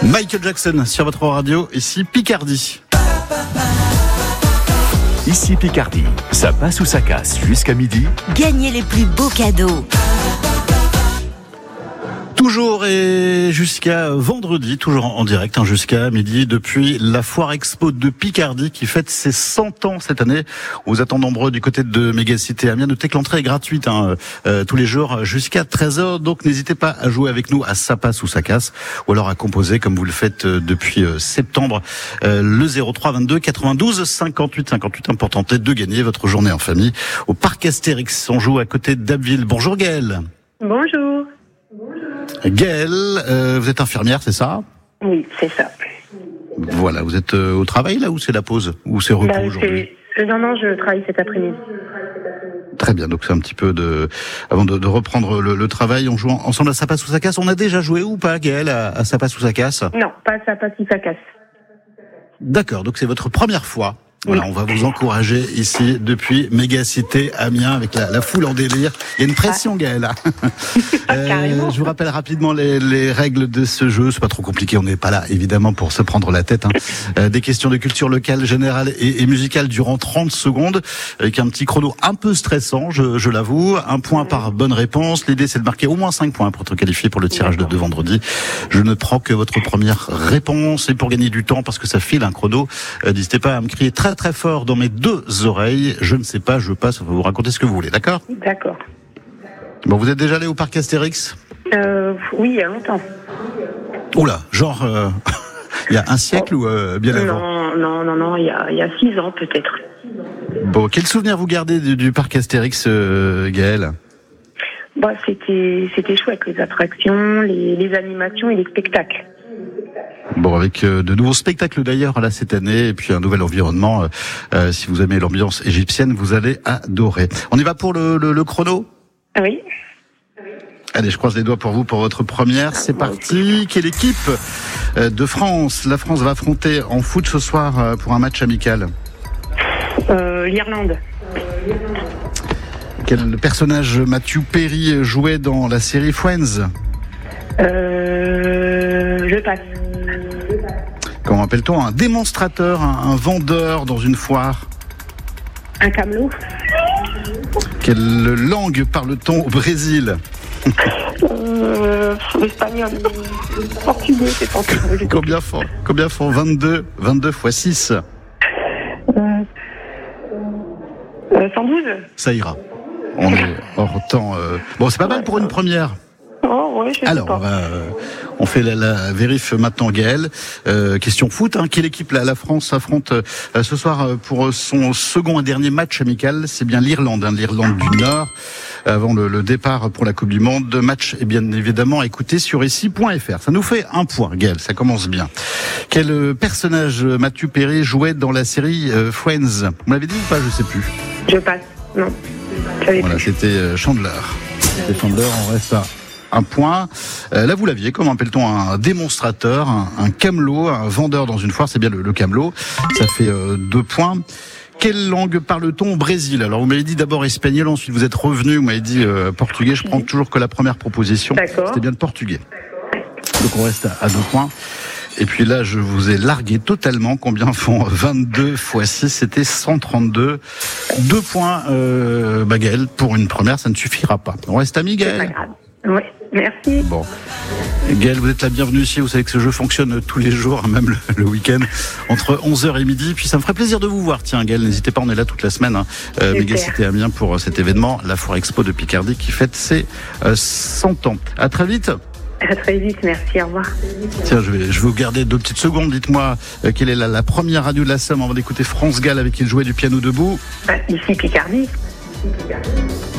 Michael Jackson sur votre radio, ici Picardie. Ici Picardie, ça passe ou ça casse jusqu'à midi. Gagnez les plus beaux cadeaux. Toujours et jusqu'à vendredi, toujours en direct, jusqu'à midi, depuis la Foire Expo de Picardie qui fête ses 100 ans cette année. On vous attend nombreux du côté de Mégacité Amiens. Notez que l'entrée est gratuite tous les jours jusqu'à 13h. Donc n'hésitez pas à jouer avec nous à Ça passe ou ça casse, ou alors à composer comme vous le faites depuis septembre le 03 22 92 58 58 pour tenter de gagner votre journée en famille au Parc Astérix. On joue à côté d'Abbeville. Bonjour Gaëlle. Bonjour. Gaëlle, vous êtes infirmière, c'est ça ? Oui, c'est ça. Voilà, vous êtes au travail là ou c'est la pause ? Ou c'est repos aujourd'hui ? Non, je travaille cet après-midi. Très bien, donc c'est un petit peu avant de reprendre le travail, on joue ensemble à Ça passe ou ça casse. On a déjà joué ou pas, Gaëlle, à Ça passe ou ça casse ? Non, pas Ça passe ou ça casse. D'accord, donc c'est votre première fois. Voilà, on va vous encourager ici depuis Mégacité Amiens avec la foule en délire. Il y a une pression, Gaëlle. Je vous rappelle rapidement les règles de ce jeu. C'est pas trop compliqué. On n'est pas là, évidemment, pour se prendre la tête. Des questions de culture locale, générale et musicale durant 30 secondes, avec un petit chrono un peu stressant, je l'avoue. 1 point par bonne réponse. L'idée, c'est de marquer au moins 5 points pour être qualifié pour le tirage de vendredi. Je ne prends que votre première réponse. Et pour gagner du temps, parce que ça file un chrono, n'hésitez pas à me crier très très fort dans mes 2 oreilles. Je ne sais pas, je passe, vous racontez ce que vous voulez, d'accord ? D'accord. Bon, vous êtes déjà allé au Parc Astérix ? Oui, il y a longtemps. Oula, genre, il y a un siècle ou bien avant ? Non, il y a 6 ans peut-être. Bon, quel souvenir vous gardez du Parc Astérix, Gaëlle ? C'était chouette, les attractions, les animations et les spectacles. Bon, avec de nouveaux spectacles d'ailleurs là cette année et puis un nouvel environnement. Si vous aimez l'ambiance égyptienne, vous allez adorer. On y va pour le chrono ? Oui. Allez, je croise les doigts pour vous pour votre première. C'est parti. Quelle équipe de France la France va affronter en foot ce soir pour un match amical ? L'Irlande. Quel personnage Matthew Perry jouait dans la série Friends ? Je passe. Comment appelle-t-on un démonstrateur, un vendeur dans une foire ? Un camelot. Quelle langue parle-t-on au Brésil ? L'espagnol. Portugais, c'est portugais. Combien font 22 fois 6 ? 112. Ça ira. On est hors temps. Bon, c'est pas mal pour une première. Oh, ouais, je sais Alors, pas. on fait la vérif maintenant, Gaëlle. Question foot. Quelle équipe la France affronte ce soir pour son second et dernier match amical ? C'est bien l'Irlande, l'Irlande du Nord, avant le départ pour la Coupe du Monde. Match est bien évidemment à écouter sur ici.fr. Ça nous fait 1 point, Gaëlle. Ça commence bien. Quel personnage Matthew Perry jouait dans la série Friends ? Vous m'avez dit ou pas ? Je sais plus. Je passe. Non. Voilà, c'était Chandler. C'était Chandler. On reste à 1 point. Là, vous l'aviez. Comment appelle-t-on un démonstrateur, un camelot, un vendeur dans une foire ? C'est bien le camelot. Ça fait 2 points. Quelle langue parle-t-on au Brésil ? Alors, vous m'avez dit d'abord espagnol, ensuite vous êtes revenu, vous m'avez dit portugais. Je prends toujours que la première proposition. D'accord. C'était bien le portugais. Donc, on reste à 2 points. Et puis là, je vous ai largué totalement. Combien font 22 fois 6 ? C'était 132. 2 points, Gaëlle, pour une première, ça ne suffira pas. On reste amis, Gaëlle ? Pas grave. Oui, merci. Bon. Gaëlle, vous êtes la bienvenue ici. Vous savez que ce jeu fonctionne tous les jours, même le week-end, entre 11h et midi. Puis ça me ferait plaisir de vous voir. Tiens, Gaëlle, n'hésitez pas, on est là toute la semaine. Mégacité Amiens pour cet événement, la Foire Expo de Picardie qui fête ses 100 ans. À très vite. À très vite, merci, au revoir. Tiens, je vais vous garder 2 petites secondes. Dites-moi quelle est la première radio de la Somme avant d'écouter France Gall avec qui il jouait du piano debout. Ici Picardie.